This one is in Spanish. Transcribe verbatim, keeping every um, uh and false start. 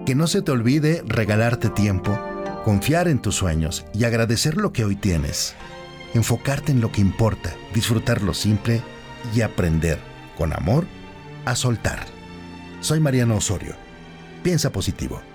Que no se te olvide regalarte tiempo, confiar en tus sueños y agradecer lo que hoy tienes. Enfocarte en lo que importa, disfrutar lo simple y aprender, con amor, a soltar. Soy Mariano Osorio. Piensa positivo.